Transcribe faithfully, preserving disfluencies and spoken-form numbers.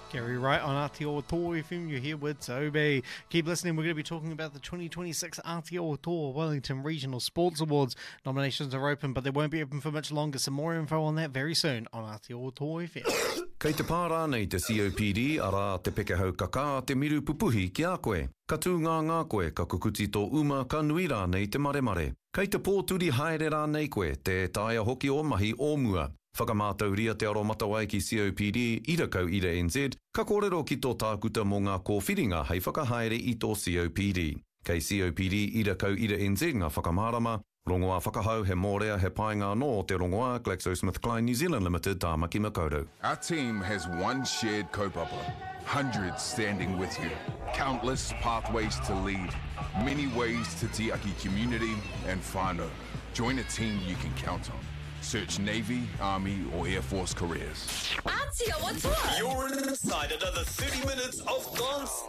Gary Wright on Aotearoa F M. You're here with Toby. Keep listening. We're going to be talking about the twenty twenty-six Aotearoa Wellington Regional Sports Awards. Nominations are open, but they won't be open for much longer. Some more info on that very soon on Aotearoa F M. Kei te pārā nei te C O P D, ara te pekehau kaka te miru pupuhi ki a koe. Ka tū ngā ngā koe, ka kukuti tō uma, ka nui rā nei te mare mare. Kei te pōturi haere rā nei koe, te taia hoki o mahi o mua. Whakamātau ria te aro matawai ki C O P D, ira kau ira N Z, ka kōrero ki tō tākuta mō ngā kōwhiringa hei whakahaere i tō C O P D. Kei C O P D, ira kau ira N Z ngā whakamārama, rongoā whakahau he mōrea he painga no te rongoā GlaxoSmithKline New Zealand Limited Tāmaki Makaurau. Our team has one shared kaupapa, hundreds standing with you, countless pathways to lead, many ways to te aki community and whānau. Join a team you can count on. Search Navy, Army or Air Force careers. Aotearoa Tour. You're inside another thirty minutes of non